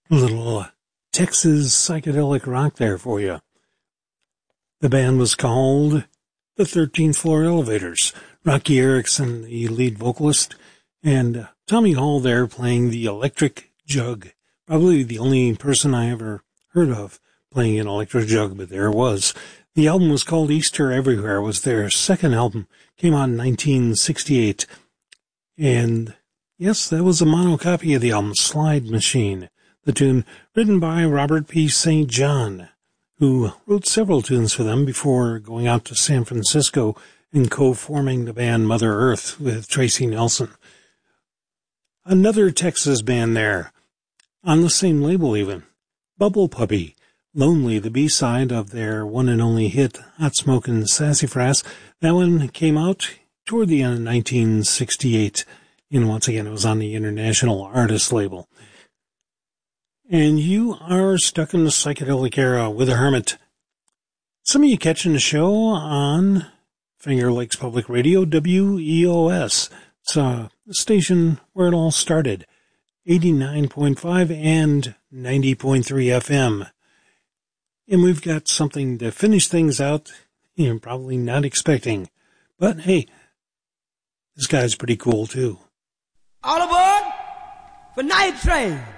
A little Texas psychedelic rock there for you. The band was called the 13th Floor Elevators. Rocky Erickson, the lead vocalist, and Tommy Hall there playing the electric jug. Probably the only person I ever heard of playing an electric jug, but there it was. The album was called Easter Everywhere. It was their second album. Came out in 1968. And yes, that was a mono copy of the album, Slide Machine. The tune written by Robert P. St. John, who wrote several tunes for them before going out to San Francisco and co-forming the band Mother Earth with Tracy Nelson. Another Texas band there, on the same label even, Bubble Puppy. Lonely, the B-side of their one and only hit, Hot Smokin' Sassafras. That one came out toward the end of 1968, and once again it was on the International Artist label. And you are stuck in the psychedelic era with a hermit. Some of you catching the show on Finger Lakes Public Radio, WEOS. It's a station where it all started, 89.5 and 90.3 FM. And we've got something to finish things out you're probably not expecting. But hey, this guy's pretty cool too. All aboard for Night Train.